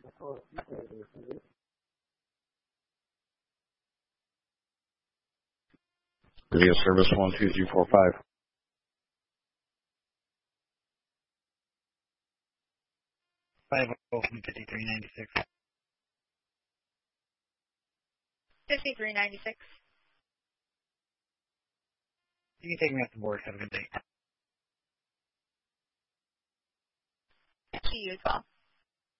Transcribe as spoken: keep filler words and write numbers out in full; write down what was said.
Via service one two three four five. Five oh from fifty-three ninety-six. fifty-three ninety-six. You can take me off the board. Have a good day. To you as well.